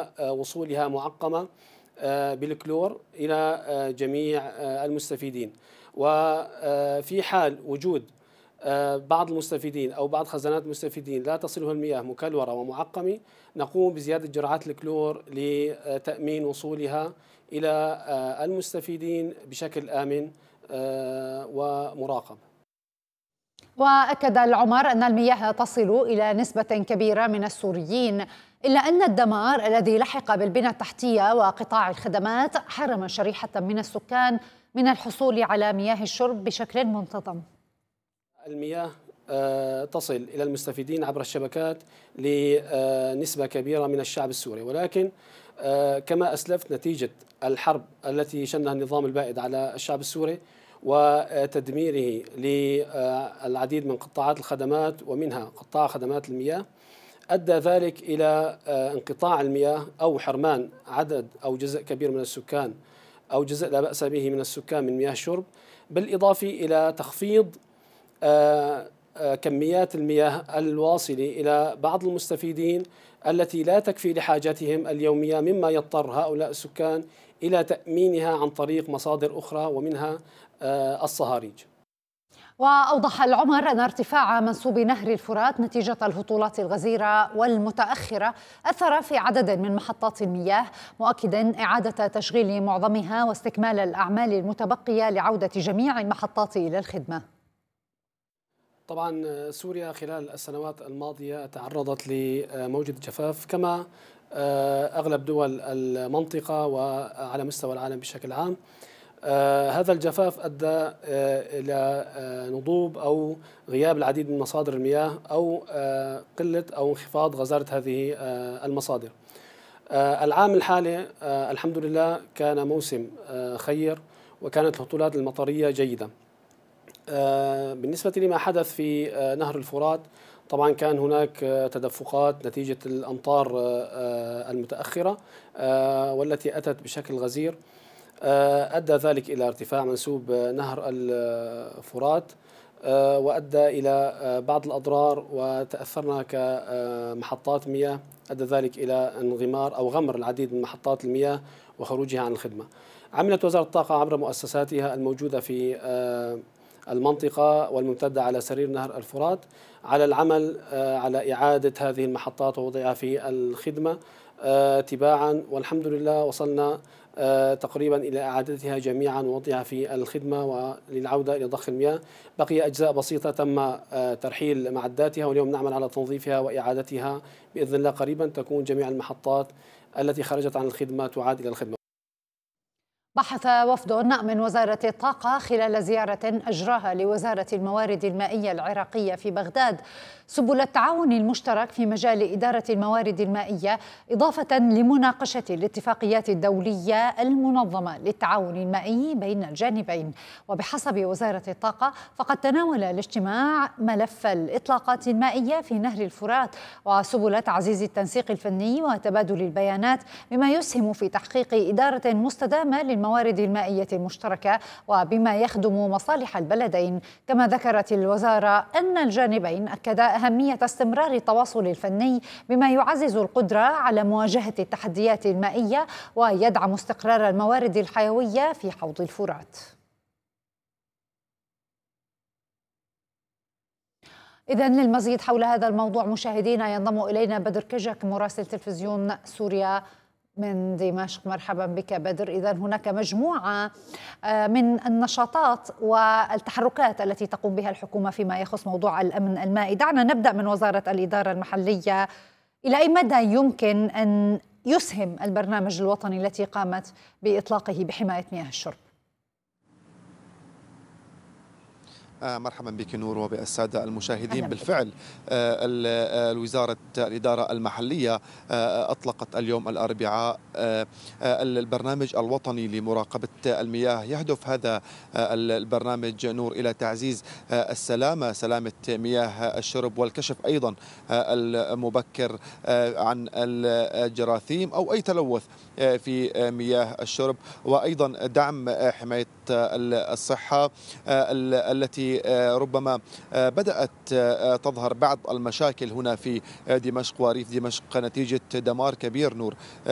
ووصولها معقمة بالكلور إلى جميع المستفيدين. وفي حال وجود بعض المستفيدين أو بعض خزانات المستفيدين لا تصلها المياه مكلورة ومعقمة، نقوم بزيادة جرعات الكلور لتأمين وصولها إلى المستفيدين بشكل آمن ومراقب. وأكد العمر أن المياه تصل إلى نسبة كبيرة من السوريين، إلا أن الدمار الذي لحق بالبنى التحتية وقطاع الخدمات حرم شريحة من السكان من الحصول على مياه الشرب بشكل منتظم. المياه تصل إلى المستفيدين عبر الشبكات لنسبة كبيرة من الشعب السوري، ولكن كما أسلفت نتيجة الحرب التي شنها النظام البائد على الشعب السوري وتدميره للعديد من قطاعات الخدمات ومنها قطاع خدمات المياه، أدى ذلك إلى انقطاع المياه أو حرمان عدد أو جزء كبير من السكان أو جزء لا بأس به من السكان من مياه الشرب، بالإضافة إلى تخفيض كميات المياه الواصلة إلى بعض المستفيدين التي لا تكفي لحاجاتهم اليومية، مما يضطر هؤلاء السكان إلى تأمينها عن طريق مصادر أخرى ومنها الصهاريج. وأوضح العمر أن ارتفاع منسوب نهر الفرات نتيجة الهطولات الغزيرة والمتأخرة أثر في عدد من محطات المياه، مؤكدا إعادة تشغيل معظمها واستكمال الأعمال المتبقية لعودة جميع المحطات إلى الخدمة. طبعا سوريا خلال السنوات الماضية تعرضت لموجة جفاف كما أغلب دول المنطقة وعلى مستوى العالم بشكل عام. هذا الجفاف أدى إلى نضوب أو غياب العديد من مصادر المياه أو قلة أو انخفاض غزارة هذه المصادر. العام الحالي الحمد لله كان موسم خير وكانت الهطولات المطرية جيدة. بالنسبة لما حدث في نهر الفرات، طبعا كان هناك تدفقات نتيجة الأمطار المتأخرة والتي أتت بشكل غزير، أدى ذلك إلى ارتفاع منسوب نهر الفرات وأدى إلى بعض الأضرار، وتأثرنا كمحطات مياه، أدى ذلك إلى انغمار أو غمر العديد من محطات المياه وخروجها عن الخدمة. عملت وزارة الطاقة عبر مؤسساتها الموجودة في المنطقة والممتدة على سرير نهر الفرات على العمل على إعادة هذه المحطات ووضعها في الخدمة تباعا، والحمد لله وصلنا تقريبا إلى إعادتها جميعا ووضعها في الخدمة وللعودة إلى ضخ المياه. بقي أجزاء بسيطة تم ترحيل معداتها، واليوم نعمل على تنظيفها وإعادتها بإذن الله. قريبا تكون جميع المحطات التي خرجت عن الخدمة تعاد إلى الخدمة. بحث وفد من وزارة الطاقة خلال زيارة أجراها لوزارة الموارد المائية العراقية في بغداد سبل التعاون المشترك في مجال إدارة الموارد المائية، إضافة لمناقشة الاتفاقيات الدولية المنظمة للتعاون المائي بين الجانبين. وبحسب وزارة الطاقة فقد تناول الاجتماع ملف الإطلاقات المائية في نهر الفرات وسبل تعزيز التنسيق الفني وتبادل البيانات، بما يسهم في تحقيق إدارة مستدامة للموارد المائية المشتركة وبما يخدم مصالح البلدين. كما ذكرت الوزارة أن الجانبين أكدا أهمية استمرار التواصل الفني بما يعزز القدرة على مواجهة التحديات المائية ويدعم استقرار الموارد الحيوية في حوض الفرات. إذن للمزيد حول هذا الموضوع مشاهدينا ينضم إلينا بدر كجك مراسل تلفزيون سوريا من دمشق. مرحبا بك بدر. إذن هناك مجموعة من النشاطات والتحركات التي تقوم بها الحكومة فيما يخص موضوع الأمن المائي. دعنا نبدأ من وزارة الإدارة المحلية. إلى أي مدى يمكن أن يسهم البرنامج الوطني التي قامت بإطلاقه بحماية مياه الشرب؟ مرحبا بك نور وبالسادة المشاهدين. بالفعل وزارة الإدارة المحلية أطلقت اليوم الأربعاء البرنامج الوطني لمراقبة المياه. يهدف هذا البرنامج نور إلى تعزيز سلامة مياه الشرب والكشف أيضا المبكر عن الجراثيم أو أي تلوث في مياه الشرب، وأيضا دعم حماية الصحة التي ربما بدأت تظهر بعض المشاكل هنا في دمشق وريف دمشق نتيجة دمار كبير نور